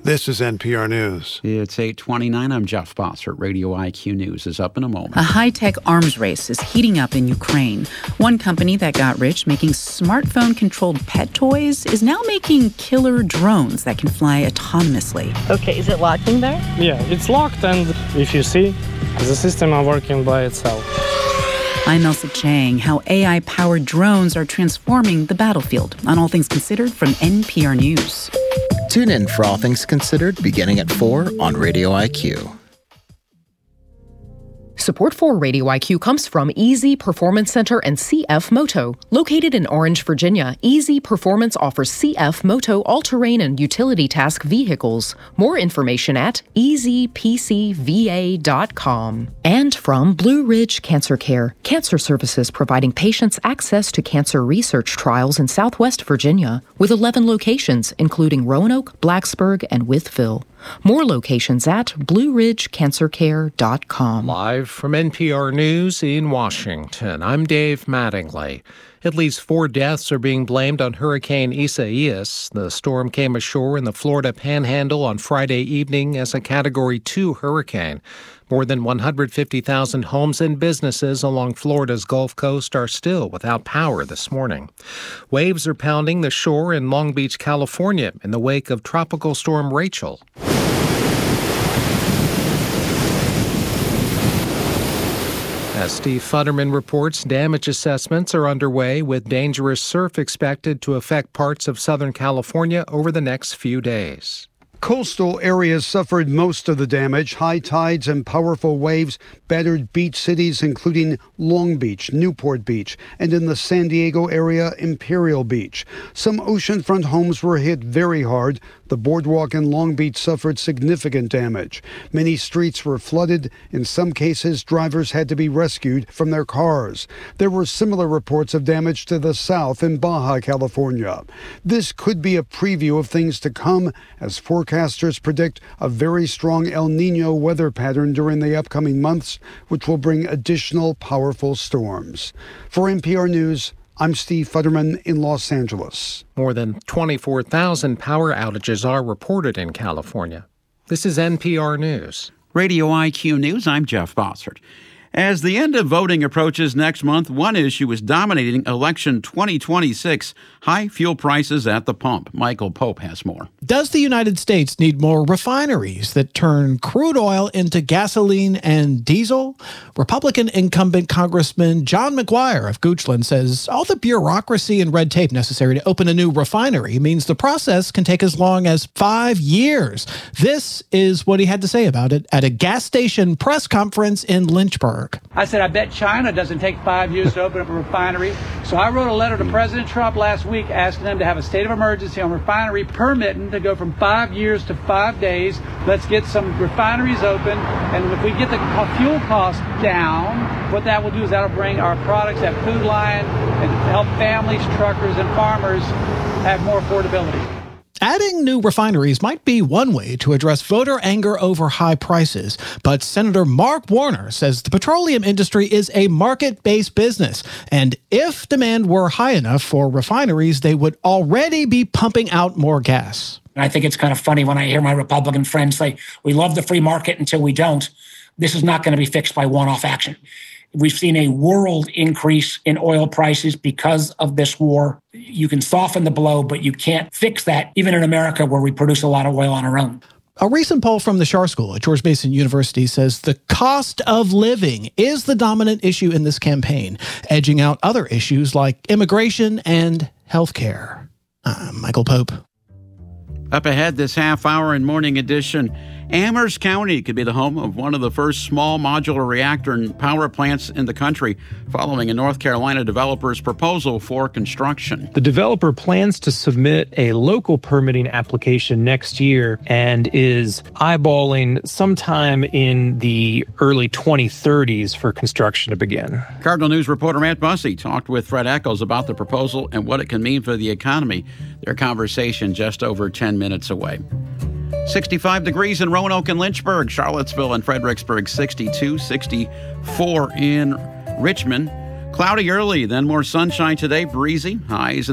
This is NPR News. It's 8:29. I'm Jeff Bossert. Radio IQ News is up in a moment. A high-tech arms race is heating up in Ukraine. One company that got rich making smartphone-controlled pet toys is now making killer drones that can fly autonomously. Okay, is it locked in there? Yeah, it's locked, and if you see, the system are working by itself. I'm Elsa Chang. How AI-powered drones are transforming the battlefield. On All Things Considered from NPR News. Tune in for All Things Considered beginning at 4 on Radio IQ. Support for Radio IQ comes from Easy Performance Center and CF Moto. Located in Orange, Virginia, Easy Performance offers CF Moto all-terrain and utility task vehicles. More information at easypcva.com. And from Blue Ridge Cancer Care, cancer services providing patients access to cancer research trials in Southwest Virginia, with 11 locations, including Roanoke, Blacksburg, and Wytheville. More locations at blueridgecancercare.com. Live from NPR News in Washington, I'm Dave Mattingly. At least 4 deaths are being blamed on Hurricane Isaias. The storm came ashore in the Florida Panhandle on Friday evening as a Category 2 hurricane. More than 150,000 homes and businesses along Florida's Gulf Coast are still without power this morning. Waves are pounding the shore in Long Beach, California, in the wake of Tropical Storm Rachel. As Steve Futterman reports, damage assessments are underway with dangerous surf expected to affect parts of Southern California over the next few days. Coastal areas suffered most of the damage. High tides and powerful waves battered beach cities, including Long Beach, Newport Beach, and in the San Diego area, Imperial Beach. Some oceanfront homes were hit very hard. The boardwalk in Long Beach suffered significant damage. Many streets were flooded. In some cases, drivers had to be rescued from their cars. There were similar reports of damage to the south in Baja California. This could be a preview of things to come as forecasters predict a very strong El Nino weather pattern during the upcoming months, which will bring additional powerful storms. For NPR News, I'm Steve Futterman in Los Angeles. More than 24,000 power outages are reported in California. This is NPR News. Radio IQ News, I'm Jeff Bossert. As the end of voting approaches next month, one issue is dominating election 2026, high fuel prices at the pump. Michael Pope has more. Does the United States need more refineries that turn crude oil into gasoline and diesel? Republican incumbent Congressman John McGuire of Goochland says all the bureaucracy and red tape necessary to open a new refinery means the process can take as long as 5 years. This is what he had to say about it at a gas station press conference in Lynchburg. I said, I bet China doesn't take 5 years to open up a refinery. So I wrote a letter to President Trump last week asking them to have a state of emergency on refinery permitting to go from 5 years to 5 days. Let's get some refineries open. And if we get the fuel costs down, what that will do is that'll bring our products at Food Lion and help families, truckers, and farmers have more affordability. Adding new refineries might be one way to address voter anger over high prices, but Senator Mark Warner says the petroleum industry is a market-based business, and if demand were high enough for refineries, they would already be pumping out more gas. I think it's kind of funny when I hear my Republican friends say, we love the free market until we don't. This is not going to be fixed by one-off action. We've seen a world increase in oil prices because of this war. You can soften the blow, but you can't fix that, even in America where we produce a lot of oil on our own. A recent poll from the Schar School at George Mason University says the cost of living is the dominant issue in this campaign, edging out other issues like immigration and health care. I'm Michael Pope. Up ahead this half hour in Morning Edition, Amherst County could be the home of one of the first small modular reactor and power plants in the country, following a North Carolina developer's proposal for construction. The developer plans to submit a local permitting application next year and is eyeballing sometime in the early 2030s for construction to begin. Cardinal News reporter Matt Bussey talked with Fred Echols about the proposal and what it can mean for the economy. Their conversation just over 10 minutes away. 65 degrees in Roanoke and Lynchburg, Charlottesville and Fredericksburg, 62, 64 in Richmond. Cloudy early, then more sunshine today, breezy, highs in